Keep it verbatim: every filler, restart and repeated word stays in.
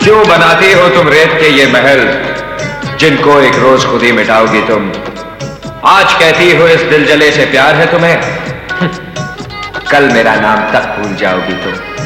क्यों बनाती हो तुम रेत के ये महल, जिनको एक रोज खुद ही मिटाओगी तुम। आज कहती हो इस दिल जले से प्यार है तुम्हें, कल मेरा नाम तक भूल जाओगी तुम।